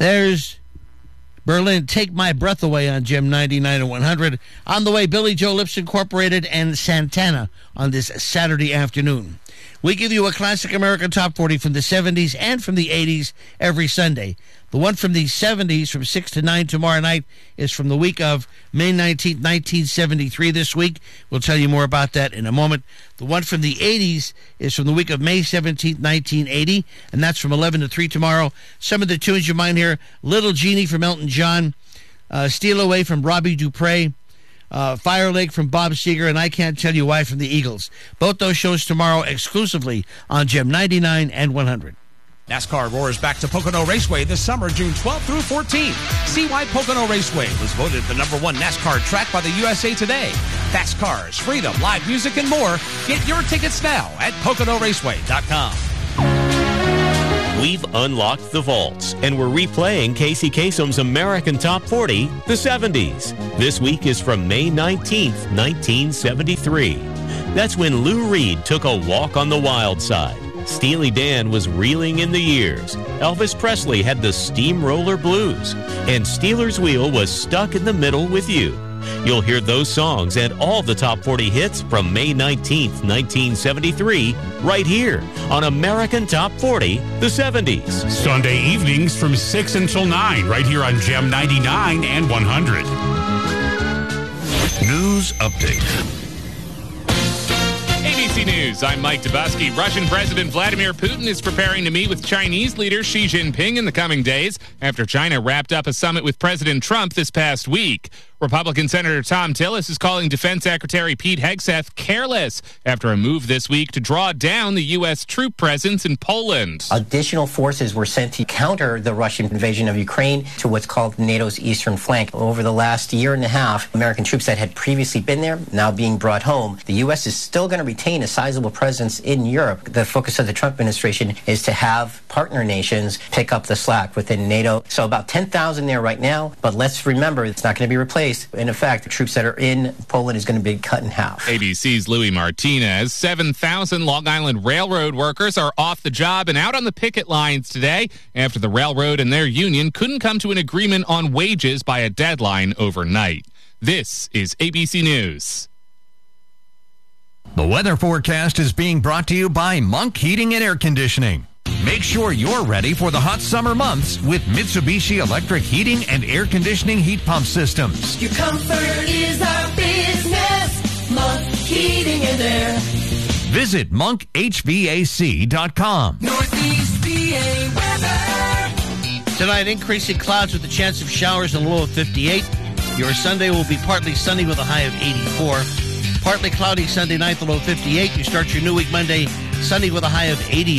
There's Berlin, Take My Breath Away on Gem 99 and 100. On the way, Billy Joe Lips Incorporated and Santana on this Saturday afternoon. We give you a classic American Top 40 from the 70s and from the 80s every Sunday. The one from the 70s from 6 to 9 tomorrow night is from the week of May 19th, 1973 this week. We'll tell you more about that in a moment. The one from the 80s is from the week of May 17th, 1980, and that's from 11 to 3 tomorrow. Some of the tunes you might hear: Little Genie from Elton John, Steal Away from Robbie Dupre, Fire Lake from Bob Seger, and I Can't Tell You Why from the Eagles. Both those shows tomorrow exclusively on Gem 99 and 100. NASCAR roars back to Pocono Raceway this summer, June 12th through 14th. See why Pocono Raceway was voted the #1 NASCAR track by the USA Today. Fast cars, freedom, live music, and more. Get your tickets now at PoconoRaceway.com. We've unlocked the vaults, and we're replaying Casey Kasem's American Top 40, the 70s. This week is from May 19th, 1973. That's when Lou Reed took a walk on the wild side. Steely Dan was reeling in the years. Elvis Presley had the Steamroller Blues. And Steelers Wheel was stuck in the middle with you. You'll hear those songs and all the top 40 hits from May 19th, 1973, right here on American Top 40, the 70s. Sunday evenings from 6 until 9, right here on Gem 99 and 100. News Update. ABC News, I'm Mike Dubusky. Russian President Vladimir Putin is preparing to meet with Chinese leader Xi Jinping in the coming days after China wrapped up a summit with President Trump this past week. Republican Senator Tom Tillis is calling Defense Secretary Pete Hegseth careless after a move this week to draw down the U.S. troop presence in Poland. Additional forces were sent to counter the Russian invasion of Ukraine to what's called NATO's eastern flank. Over the last year and a half, American troops that had previously been there now being brought home. The U.S. is still going to retain a sizable presence in Europe. The focus of the Trump administration is to have partner nations pick up the slack within NATO. So about 10,000 there right now, but let's remember it's not going to be replaced. In effect, the troops that are in Poland is going to be cut in half. ABC's Louis Martinez. 7,000 Long Island Railroad workers are off the job and out on the picket lines today after the railroad and their union couldn't come to an agreement on wages by a deadline overnight. This is ABC News. The weather forecast is being brought to you by Monk Heating and Air Conditioning. Make sure you're ready for the hot summer months with Mitsubishi Electric Heating and Air Conditioning heat pump systems. Your comfort is our business. Monk Heating and Air. Visit monkhvac.com. Northeast PA weather. Tonight, increasing clouds with a chance of showers and a low of 58. Your Sunday will be partly sunny with a high of 84. Partly cloudy Sunday night, the low 58. You start your new week Monday, sunny with a high of 88.